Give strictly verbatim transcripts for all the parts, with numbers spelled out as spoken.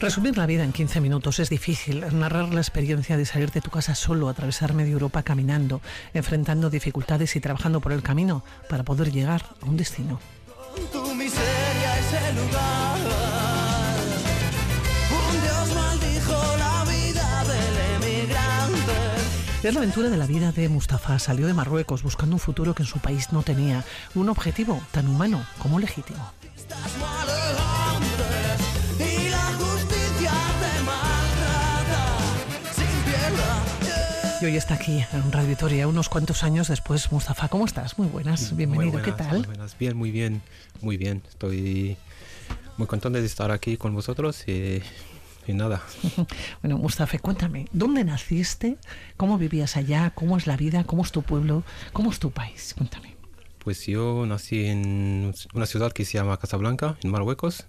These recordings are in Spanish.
Resumir la vida en quince minutos es difícil. Narrar la experiencia de salir de tu casa solo, atravesar media Europa caminando, enfrentando dificultades y trabajando por el camino para poder llegar a un destino. Tu miseria es el lugar. Un Dios maldijo la vida del emigrante. Es la aventura de la vida de Mustafa. Salió de Marruecos buscando un futuro que en su país no tenía, un objetivo tan humano como legítimo. Estás mal hombre y la justicia te maltrata sin piedad. Y hoy está aquí en Radio Vitoria, unos cuantos años después. Mustafa, ¿cómo estás? Muy buenas, bienvenido. Muy buenas, ¿Qué tal? Muy buenas, bien, muy bien, muy bien. Estoy muy contento de estar aquí con vosotros y, y nada. Bueno, Mustafa, cuéntame, ¿dónde naciste? ¿Cómo vivías allá? ¿Cómo es la vida? ¿Cómo es tu pueblo? ¿Cómo es tu país? Cuéntame. Pues yo nací en una ciudad que se llama Casablanca, en Marruecos.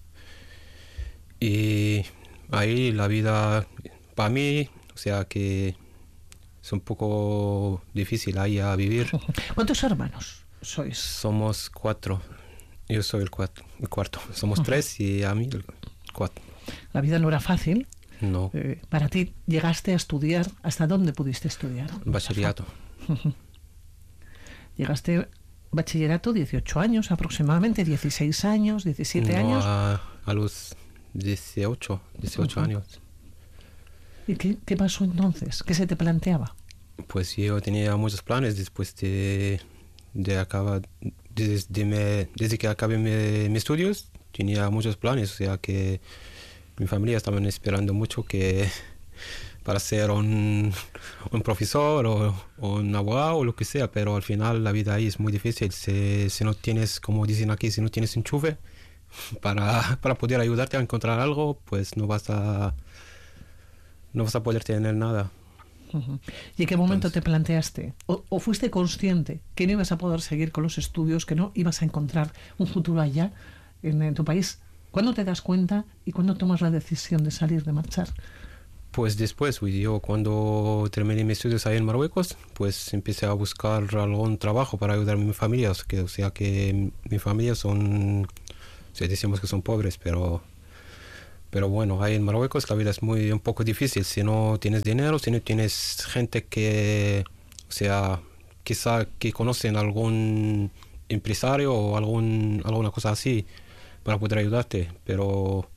Y ahí la vida, para mí, o sea que es un poco difícil ahí a vivir. ¿Cuántos hermanos sois? Somos cuatro. Yo soy el, cuatro, el cuarto. Somos uh-huh. tres y a mí el cuatro. La vida no era fácil. No. Eh, para ti, ¿llegaste a estudiar? ¿Hasta dónde pudiste estudiar? Bachillerato. Uh-huh. Llegaste... Bachillerato, dieciocho años aproximadamente, dieciséis años, diecisiete no, años. A, a los dieciocho, dieciocho uh-huh. años. ¿Y qué, qué pasó entonces? ¿Qué se te planteaba? Pues yo tenía muchos planes después de, de acabar, desde, me, desde que acabé mi, mis estudios, tenía muchos planes, o sea que mi familia estaba esperando mucho que para ser un, un profesor o, o un abogado o lo que sea, pero al final la vida ahí es muy difícil. Si, si no tienes, como dicen aquí, si no tienes enchufe para, para poder ayudarte a encontrar algo, pues no vas a, no vas a poder tener nada. Uh-huh. ¿Y en qué momento Entonces, te planteaste o, o fuiste consciente que no ibas a poder seguir con los estudios, que no ibas a encontrar un futuro allá en, en tu país? ¿Cuándo te das cuenta y cuándo tomas la decisión de salir, de marchar? Pues después, yo cuando terminé mis estudios ahí en Marruecos, pues empecé a buscar algún trabajo para ayudar a mi familia. O sea que, o sea que mi familia son, o sea, decimos que son pobres, pero, pero bueno, ahí en Marruecos la vida es muy un poco difícil. Si no tienes dinero, si no tienes gente que, o sea, quizá que conocen algún empresario o algún, alguna cosa así para poder ayudarte, pero...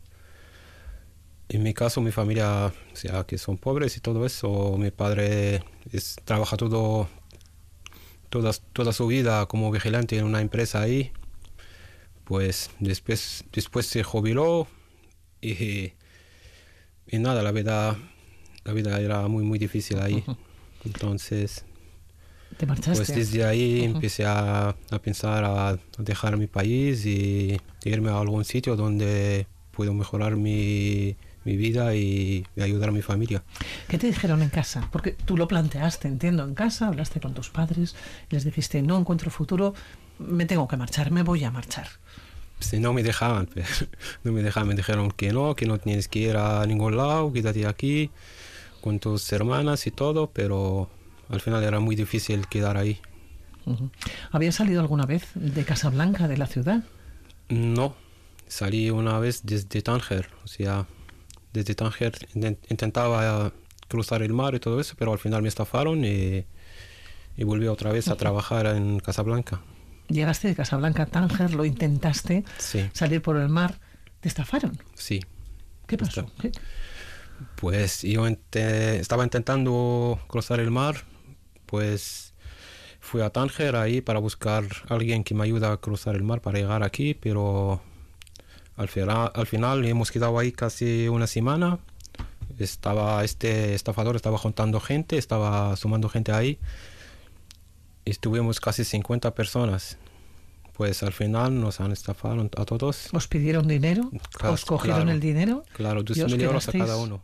En mi caso, mi familia, o sea, que son pobres y todo eso. Mi padre es, trabaja todo, toda, toda su vida como vigilante en una empresa ahí. Pues después, después se jubiló y, y nada, la vida, la vida era muy, muy difícil ahí. Entonces, ¿te marchaste? Pues desde ahí uh-huh. empecé a, a pensar a dejar mi país y irme a algún sitio donde puedo mejorar mi... mi vida y, y ayudar a mi familia. ¿Qué te dijeron en casa? Porque tú lo planteaste, entiendo, en casa, hablaste con tus padres, les dijiste, no encuentro futuro, me tengo que marchar, me voy a marchar. Sí, no me dejaban, pero, no me dejaban, me dijeron que no, que no tienes que ir a ningún lado, quédate aquí con tus hermanas y todo, pero al final era muy difícil quedar ahí. Uh-huh. ¿Habías salido alguna vez de Casablanca, de la ciudad? No, salí una vez desde Tánger, o sea... Desde Tánger intentaba cruzar el mar y todo eso, pero al final me estafaron y, y volví otra vez a trabajar en Casablanca. Llegaste de Casablanca a Tánger, lo intentaste, sí. Salir por el mar, ¿te estafaron? Sí. ¿Qué pasó? ¿Qué? Pues yo ente, estaba intentando cruzar el mar, pues fui a Tánger ahí para buscar a alguien que me ayude a cruzar el mar para llegar aquí, pero... Al final, al final hemos quedado ahí casi una semana. Estaba este estafador estaba juntando gente, estaba sumando gente ahí. Estuvimos casi cincuenta personas. Pues al final nos han estafado a todos. ¿Os pidieron dinero? Claro, ¿Os cogieron claro, el dinero? Claro, dos mil euros a cada uno.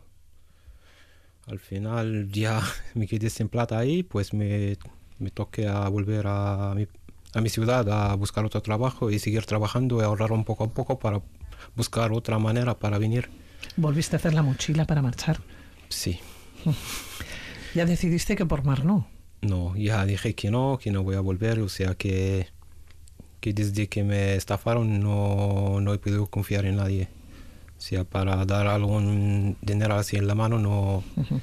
Al final ya me quedé sin plata ahí, pues me, me toqué a volver a mi, a mi ciudad a buscar otro trabajo y seguir trabajando y ahorrar un poco a poco para buscar otra manera para venir. ¿Volviste a hacer la mochila para marchar? Sí. ¿Ya decidiste que por mar no? No, ya dije que no, que no voy a volver, o sea que, que desde que me estafaron no, no he podido confiar en nadie. O sea, para dar algún dinero así en la mano no... Uh-huh.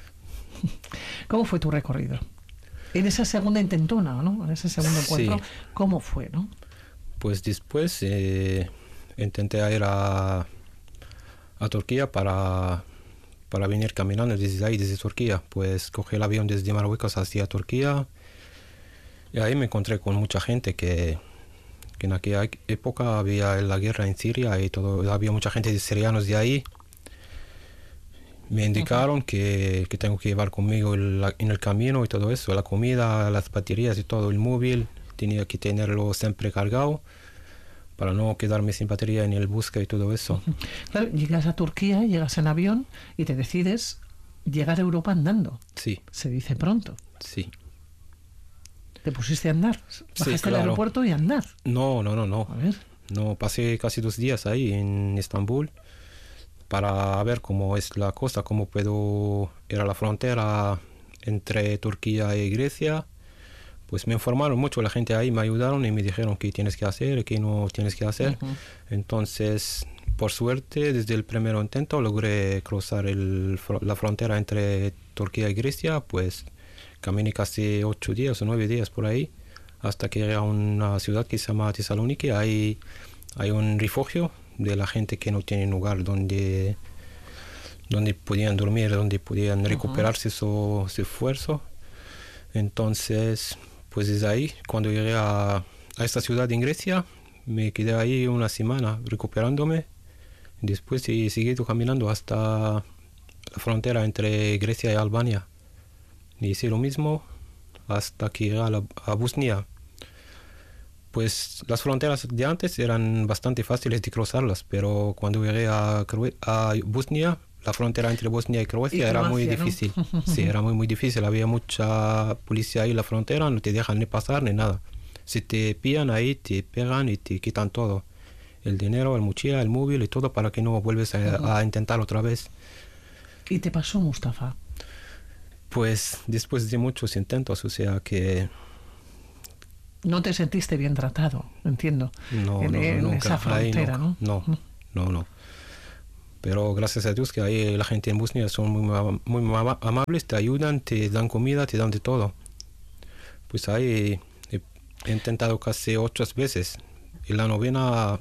¿Cómo fue tu recorrido? En esa segunda intentona, ¿no? En ese segundo encuentro, sí. ¿Cómo fue, no? Pues después eh, intenté ir a, a Turquía para, para venir caminando desde ahí, desde Turquía. Pues cogí el avión desde Marruecos hacia Turquía y ahí me encontré con mucha gente que, que en aquella época había la guerra en Siria y todo, había mucha gente de sirianos de ahí. Me indicaron uh-huh. que, que tengo que llevar conmigo el, en el camino y todo eso, la comida, las baterías y todo, el móvil. Tenía que tenerlo siempre cargado para no quedarme sin batería en el bus y todo eso. Claro, llegas a Turquía, llegas en avión y te decides llegar a Europa andando. Sí. Se dice pronto. Sí. ¿Te pusiste a andar? ¿Bajaste sí, claro. al aeropuerto y a andar? No, no, no, no. A ver. No, pasé casi dos días ahí en Estambul para ver cómo es la cosa, cómo puedo ir a la frontera entre Turquía y Grecia. Pues me informaron mucho, la gente ahí me ayudaron y me dijeron qué tienes que hacer y qué no tienes que hacer. Uh-huh. Entonces, por suerte, desde el primer intento logré cruzar el, la frontera entre Turquía y Grecia. Pues caminé casi ocho días o nueve días por ahí hasta que llegué a una ciudad que se llama Tesalónica. Ahí hay un refugio de la gente que no tiene lugar donde, donde podían dormir, donde podían recuperarse uh-huh. su, su esfuerzo. Entonces... Pues desde ahí, cuando llegué a, a esta ciudad en Grecia, me quedé ahí una semana recuperándome. Después he seguido caminando hasta la frontera entre Grecia y Albania. Y hice lo mismo hasta que llegué a, la, a Bosnia. Pues las fronteras de antes eran bastante fáciles de cruzarlas, pero cuando llegué a, a Bosnia, la frontera entre Bosnia y Croacia, y Croacia era muy ¿no? difícil. Sí, era muy, muy difícil. Había mucha policía ahí en la frontera, no te dejan ni pasar ni nada. Si te pillan ahí, te pegan y te quitan todo. El dinero, el mochila, el móvil y todo para que no vuelves a, uh-huh. a intentar otra vez. ¿Qué te pasó, Mustafa? Pues después de muchos intentos, o sea que... No te sentiste bien tratado, entiendo. No, en, no, en nunca. esa frontera, ¿no? No, no, no, no. Pero gracias a Dios que ahí la gente en Bosnia son muy, muy amables, te ayudan, te dan comida, te dan de todo. Pues ahí he, he intentado casi ocho veces. Y la novena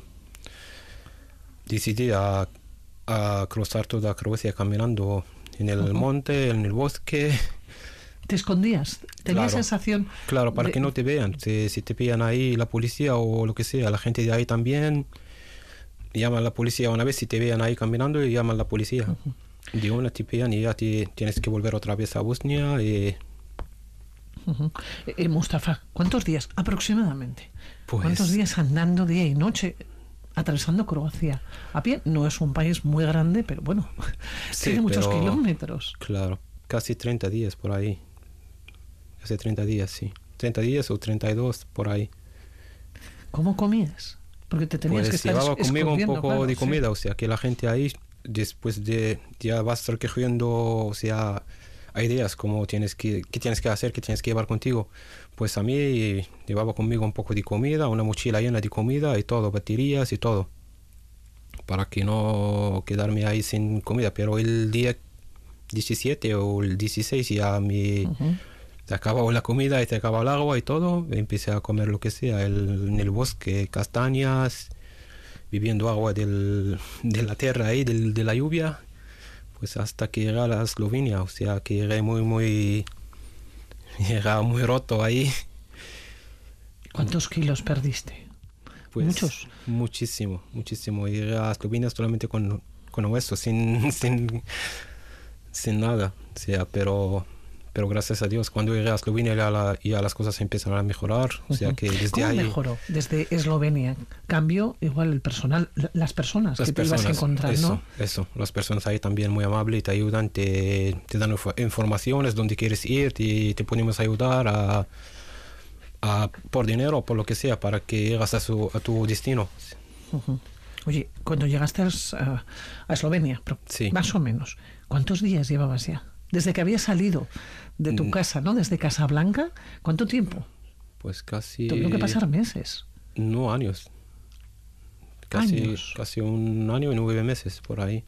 decidí a, a cruzar toda Croacia caminando en el uh-huh. monte, en el bosque. ¿Te escondías? ¿Tenías claro, sensación? Claro, para de... que no te vean. Si, si te pillan ahí la policía o lo que sea, la gente de ahí también... Llaman a la policía una vez, si te vean ahí caminando, y llaman a la policía. Uh-huh. De una te pillan y ya te, tienes que volver otra vez a Bosnia. Y... Uh-huh. Eh, Mustafa, ¿cuántos días aproximadamente? Pues... ¿Cuántos días andando día y noche, atravesando Croacia? A pie no es un país muy grande, pero bueno, sí, tiene muchos pero, kilómetros. Claro, casi treinta días por ahí. Casi treinta días, sí. treinta días o treinta y dos por ahí. ¿Cómo comías? Porque te tenías pues que estar llevaba conmigo un poco claro, de comida, sí. O sea, que la gente ahí, después de, ya vas recogiendo, o sea, ideas como tienes que, qué tienes que hacer, qué tienes que llevar contigo. Pues a mí llevaba conmigo un poco de comida, una mochila llena de comida y todo, baterías y todo, para que no quedarme ahí sin comida. Pero el día diecisiete o el dieciséis ya me... Uh-huh. Se acabó la comida y se acabó el agua y todo. Empecé a comer lo que sea el, en el bosque, castañas, bebiendo agua del, de la tierra ahí, del, de la lluvia. Pues hasta que llegué a la Eslovenia. O sea que llegué muy, muy... Llegué muy roto ahí. ¿Cuántos kilos perdiste? Pues ¿Muchos? Muchísimo, muchísimo. Llegué a Eslovenia solamente con, con hueso, sin, sin, sin nada. O sea, pero... Pero gracias a Dios, cuando llegué a Eslovenia ya, la, ya las cosas empezaron a mejorar. O sea que desde ¿Cómo ahí... mejoró? Desde Eslovenia. ¿Cambió igual el personal, las personas las que personas, te ibas a encontrar, eso, ¿no? Eso, las personas ahí también muy amables, te ayudan, te, te dan informaciones dónde quieres ir, te, te podemos ayudar a, a, por dinero o por lo que sea, para que llegas a, su, a tu destino. Uh-huh. Oye, cuando llegaste a, a Eslovenia, sí. más o menos, ¿cuántos días llevabas ya? Desde que habías salido de tu casa, ¿no? Desde Casablanca, ¿cuánto tiempo? Pues casi... Tuvieron que pasar meses. No, años. casi, Años. casi un año y nueve meses por ahí.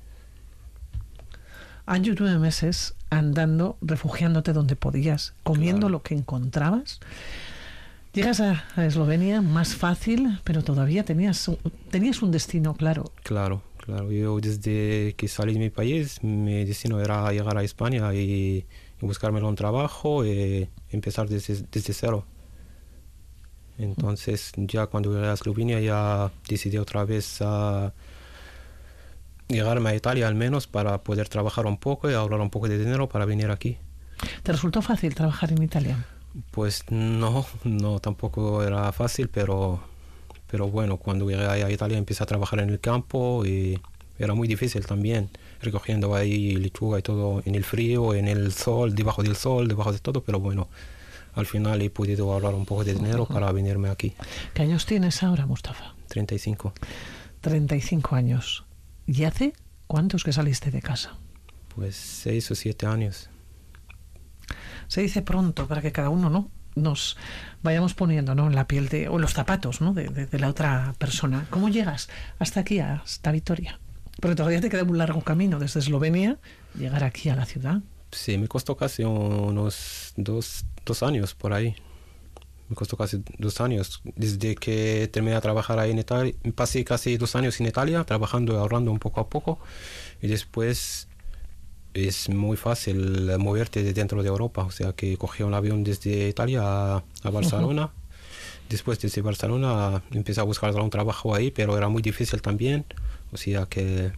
Años, nueve meses andando, refugiándote donde podías, comiendo Claro. lo que encontrabas. Llegas a, a Eslovenia más fácil, pero todavía tenías, un- tenías un destino claro. Claro, claro. Yo desde que salí de mi país, mi destino era llegar a España y, y buscarme un trabajo y empezar desde, desde cero. Entonces ya cuando llegué a Eslovenia ya decidí otra vez a llegarme a Italia al menos para poder trabajar un poco y ahorrar un poco de dinero para venir aquí. ¿Te resultó fácil trabajar en Italia? Pues no, no tampoco era fácil, pero, pero bueno, cuando llegué a Italia empecé a trabajar en el campo y era muy difícil también, recogiendo ahí lechuga y todo en el frío, en el sol, debajo del sol, debajo de todo, pero bueno, al final he podido ahorrar un poco de dinero para venirme aquí. ¿Qué años tienes ahora, Mustafa? treinta y cinco. treinta y cinco años. ¿Y hace cuántos que saliste de casa? Pues seis o siete años. Se dice pronto para que cada uno, ¿no?, nos vayamos poniendo, ¿no?, en la piel de, o en los zapatos, ¿no?, de, de- de la otra persona. ¿Cómo llegas hasta aquí, hasta Vitoria? Porque todavía te queda un largo camino desde Eslovenia llegar aquí a la ciudad. Sí, me costó casi unos dos, dos años por ahí. Me costó casi dos años. Desde que terminé de trabajar ahí en Italia, pasé casi dos años en Italia, trabajando y ahorrando un poco a poco. Y después es muy fácil moverte de dentro de Europa. O sea que cogí un avión desde Italia a, a Barcelona. Después desde Barcelona empecé a buscar un trabajo ahí, pero era muy difícil también. O sea que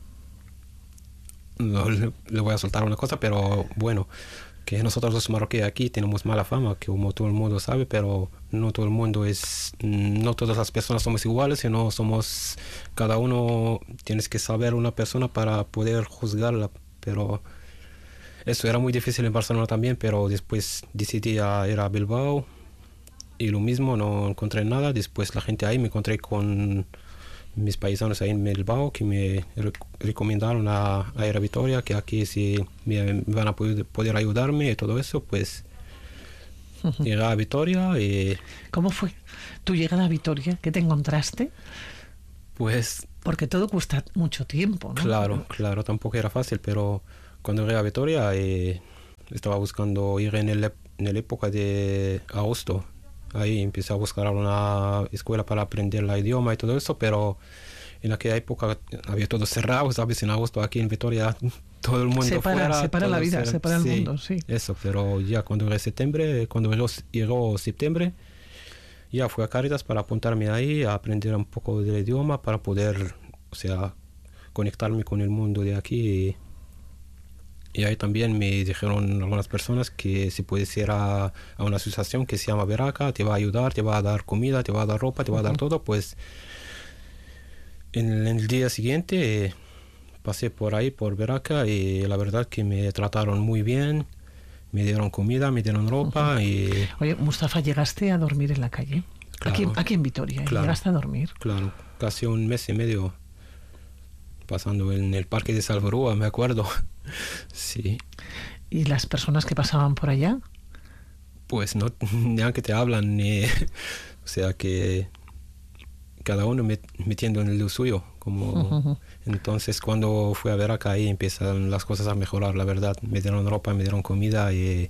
no, le, le voy a soltar una cosa, pero bueno, que nosotros los marroquíes aquí tenemos mala fama, que como todo el mundo sabe, pero no todo el mundo es, no todas las personas somos iguales, sino somos, cada uno tienes que saber una persona para poder juzgarla, pero eso era muy difícil en Barcelona también, pero después decidí a ir a Bilbao y lo mismo, no encontré nada. Después la gente ahí me encontré con mis paisanos ahí en Bilbao que me rec- recomendaron a, a ir a Vitoria, que aquí sí me, me van a poder, poder ayudarme y todo eso. Pues llegué a Vitoria y ¿Cómo fue tu llegada a Vitoria? ¿Qué te encontraste? pues Porque todo cuesta mucho tiempo, ¿no? claro, claro, tampoco era fácil, pero cuando llegué a Vitoria eh, estaba buscando ir en el, ep- en la época de agosto. Ahí empecé a buscar una escuela para aprender el idioma y todo eso, pero en aquella época había todo cerrado, ¿sabes? En agosto aquí en Vitoria todo el mundo Se para, fuera. se para la todo vida, cer- se para el sí, mundo, sí. Eso, pero ya cuando llegué septiembre, cuando llegó, llegó septiembre, ya fui a Cáritas para apuntarme ahí, a aprender un poco del idioma, para poder, o sea, conectarme con el mundo de aquí. Y, y ahí también me dijeron algunas personas que si puedes ir a, a una asociación que se llama Veraca, te va a ayudar, te va a dar comida, te va a dar ropa, te va a dar todo. Pues en, el en el día siguiente eh, pasé por ahí, por Veraca, y la verdad que me trataron muy bien, me dieron comida, me dieron ropa y Oye, Mustafa, ¿llegaste a dormir en la calle? Claro. Aquí, aquí en Vitoria, ¿eh? Claro. ¿Llegaste a dormir? claro, casi un mes y medio pasando en el parque de Salvarúa, me acuerdo. Sí, ¿Y las personas que pasaban por allá? pues no, ya que te hablan, ni, o sea que cada uno met- metiendo en lo suyo, como Ujú. entonces cuando fui a ver acá ahí empiezan las cosas a mejorar, la verdad. Me dieron ropa, me dieron comida y,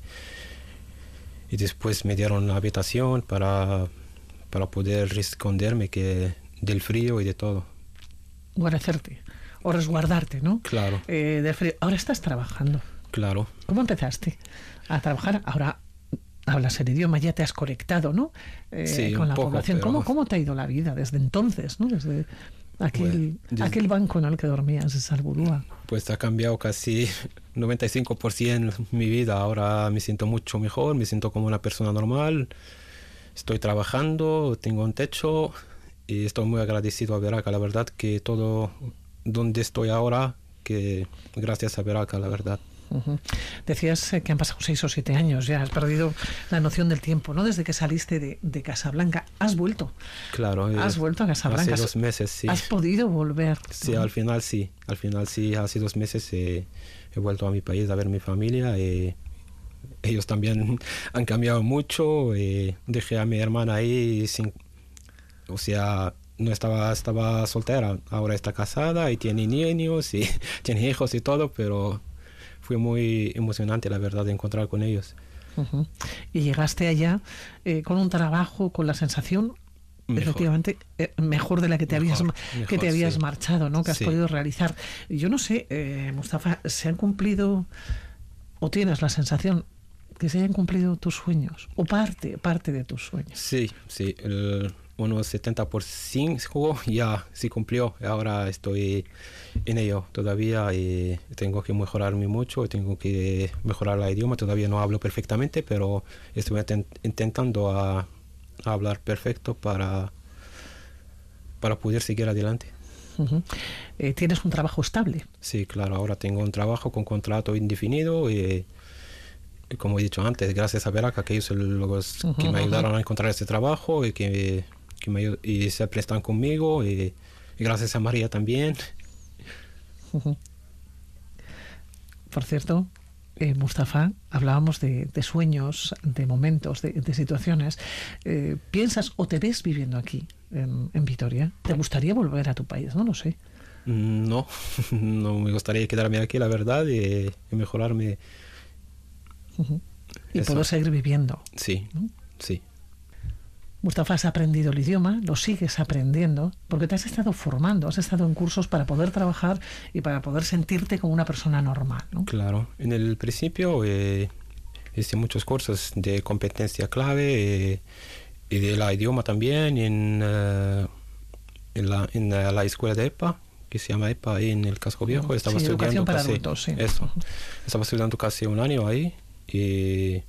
y después me dieron una habitación para, para poder esconderme que, del frío y de todo. Guarecerte o resguardarte, ¿no? Claro, Eh, del frío. Ahora estás trabajando. claro. ¿Cómo empezaste a trabajar? Ahora hablas el idioma, ya te has conectado, ¿no? Eh, Sí, con un la poco, población. pero- ¿Cómo, ¿Cómo te ha ido la vida desde entonces, ¿no? Desde aquel, Bueno, desde- aquel banco en el que dormías en Salburúa. Pues ha cambiado casi noventa y cinco por ciento mi vida. Ahora me siento mucho mejor, me siento como una persona normal. Estoy trabajando, tengo un techo y estoy muy agradecido a Veraca. La verdad que todo donde estoy ahora, que gracias a Veraca, la verdad. Ujú. Decías eh, que han pasado seis o siete años, ya has perdido la noción del tiempo, ¿no? Desde que saliste de, de Casablanca. ¿Has vuelto? Claro. eh, ¿Has vuelto a Casablanca? Hace dos meses, sí. ¿Has podido volver? Sí, ¿no? al final sí. Al final sí, hace dos meses eh, he vuelto a mi país a ver mi familia. Eh, ellos también han cambiado mucho. Eh, dejé a mi hermana ahí sin, o sea, no estaba, estaba soltera, ahora está casada y tiene niños y tiene hijos y todo, pero fue muy emocionante, la verdad, de encontrar con ellos. Uh-huh. Y llegaste allá eh, con un trabajo, con la sensación, mejor. efectivamente, eh, mejor de la que te mejor, habías, mejor, que te habías sí. marchado, ¿no? Que has sí. podido realizar. Yo no sé, eh, Mustafa, ¿se han cumplido o tienes la sensación que se hayan cumplido tus sueños? ¿O parte, parte de tus sueños? Sí, sí. El, unos setenta por ciento ya se cumplió. Ahora estoy en ello todavía y tengo que mejorarme mucho. Tengo que mejorar el idioma. Todavía no hablo perfectamente, pero estoy intentando a, a hablar perfecto para, para poder seguir adelante. Uh-huh. Eh, ¿Tienes un trabajo estable? Sí, claro. Ahora tengo un trabajo con contrato indefinido y... como he dicho antes, gracias a Veraca, que ellos son los uh-huh, que me ayudaron uh-huh. a encontrar este trabajo y que, que me, y siempre están conmigo y, y gracias a María también. Uh-huh. Por cierto, eh, Mustafa, hablábamos de, de sueños, de momentos, de, de situaciones. Eh, ¿Piensas o te ves viviendo aquí, en, en Vitoria? ¿Te gustaría volver a tu país? No lo sé. No, no me gustaría quedarme aquí, la verdad, y, y mejorarme. Uh-huh. Y Eso. poder seguir viviendo. Sí, ¿no? sí. Mustafa, has aprendido el idioma, lo sigues aprendiendo, porque te has estado formando, has estado en cursos para poder trabajar y para poder sentirte como una persona normal, ¿no? Claro, en el principio eh, hice muchos cursos de competencia clave eh, y de la idioma también en, uh, en, la, en la escuela de E P A, que se llama E P A en el Casco Viejo. Estaba sí, estudiando educación para casi, adultos, sí. Eso, estaba estudiando casi un año ahí. Y,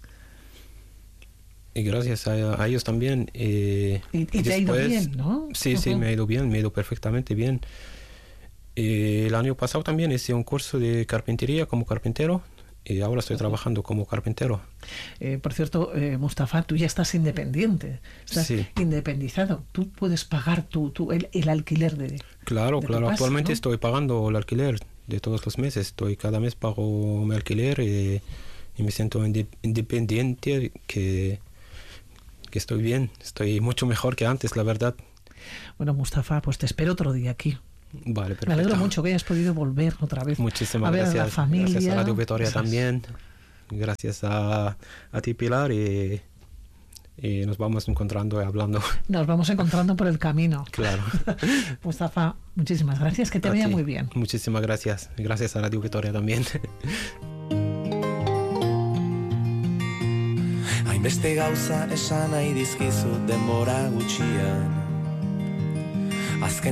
y gracias a, a ellos también. Eh, y, y, y te después, ha ido bien, ¿no? Sí, uh-huh. sí, me ha ido bien, me ha ido perfectamente bien. Eh, el año pasado también hice un curso de carpintería como carpintero y ahora estoy uh-huh. trabajando como carpintero. Eh, por cierto, eh, Mustafa, tú ya estás independiente, estás sí. independizado. Tú puedes pagar tu, tu, el, el alquiler de Claro, de claro. casa, Actualmente ¿no? estoy pagando el alquiler de todos los meses. Estoy cada mes pago mi alquiler y... y me siento independiente, que, que estoy bien, estoy mucho mejor que antes, la verdad. Bueno, Mustafa, pues te espero otro día aquí. Vale, perfecto. Me alegro mucho que hayas podido volver otra vez. Muchísimas a ver gracias. A la familia. Gracias a Radio Vitoria también. Gracias a, a ti, Pilar, y, y nos vamos encontrando y hablando. Nos vamos encontrando por el camino. Claro. Mustafa, muchísimas gracias, que te a vaya ti. muy bien. Muchísimas gracias. Gracias a Radio Vitoria también. Hainbeste gauza esan nahi dizkizut denbora gutxian. Azken